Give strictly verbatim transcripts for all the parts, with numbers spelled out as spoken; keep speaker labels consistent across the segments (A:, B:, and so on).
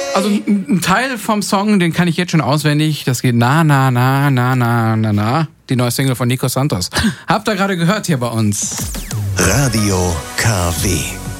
A: Also ein Teil vom Song, den kann ich jetzt schon auswendig. Das geht na, na, na, na, na, na, na. Die neue Single von Nico Santos. Habt ihr gerade gehört hier bei uns.
B: Radio K W.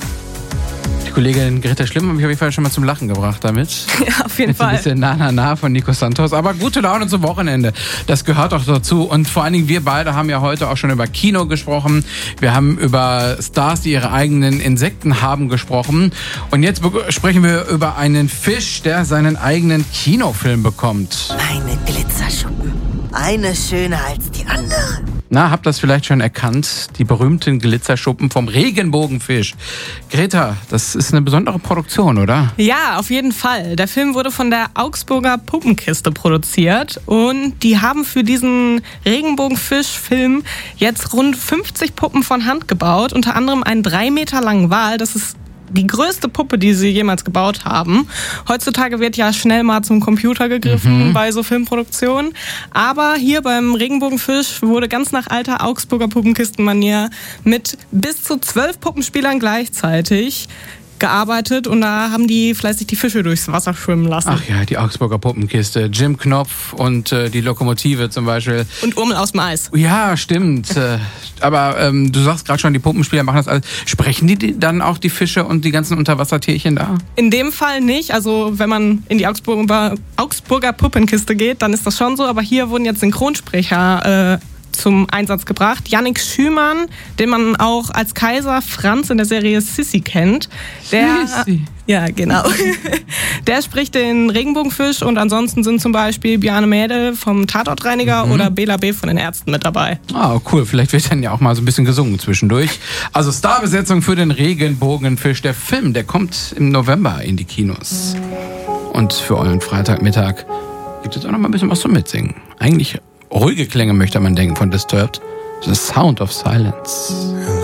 A: Die Kollegin Greta Schlimm hat mich auf jeden Fall schon mal zum Lachen gebracht damit.
C: Ja, auf jeden
A: Jetzt
C: Fall.
A: Ein bisschen na, na, na von Nico Santos. Aber gute Laune zum Wochenende. Das gehört doch dazu. Und vor allen Dingen wir beide haben ja heute auch schon über Kino gesprochen. Wir haben über Stars, die ihre eigenen Insekten haben, gesprochen. Und jetzt be- sprechen wir über einen Fisch, der seinen eigenen Kinofilm bekommt.
D: Meine Glitzerschuppen. Eine schöner als die andere.
A: Na, habt ihr das vielleicht schon erkannt? Die berühmten Glitzerschuppen vom Regenbogenfisch. Greta, das ist eine besondere Produktion, oder?
C: Ja, auf jeden Fall. Der Film wurde von der Augsburger Puppenkiste produziert und die haben für diesen Regenbogenfisch-Film jetzt rund fünfzig Puppen von Hand gebaut, unter anderem einen drei Meter langen Wal. Das ist die größte Puppe, die sie jemals gebaut haben. Heutzutage wird ja schnell mal zum Computer gegriffen mhm. bei so Filmproduktionen. Aber hier beim Regenbogenfisch wurde ganz nach alter Augsburger Puppenkistenmanier mit bis zu zwölf Puppenspielern gleichzeitig gearbeitet und da haben die fleißig die Fische durchs Wasser schwimmen lassen.
A: Ach ja, die Augsburger Puppenkiste. Jim Knopf und äh, die Lokomotive zum Beispiel.
C: Und Urmel aus dem Eis.
A: Ja, stimmt. äh, aber ähm, du sagst gerade schon, die Puppenspieler machen das alles. Sprechen die, die dann auch die Fische und die ganzen Unterwassertierchen da?
C: In dem Fall nicht. Also wenn man in die Augsburger, Augsburger Puppenkiste geht, dann ist das schon so. Aber hier wurden jetzt Synchronsprecher äh, zum Einsatz gebracht. Yannick Schümann, den man auch als Kaiser Franz in der Serie Sissi kennt. Der,
A: Sissi.
C: Ja, genau. Der spricht den Regenbogenfisch und ansonsten sind zum Beispiel Bjarne Mädel vom Tatortreiniger mhm. oder Bela B. von den Ärzten mit dabei.
A: Ah, cool. Vielleicht wird dann ja auch mal so ein bisschen gesungen zwischendurch. Also Starbesetzung für den Regenbogenfisch. Der Film, der kommt im November in die Kinos. Und für euren Freitagmittag gibt es auch noch mal ein bisschen was zum Mitsingen. Eigentlich ruhige Klänge möchte man denken von Disturbed. The Sound of Silence.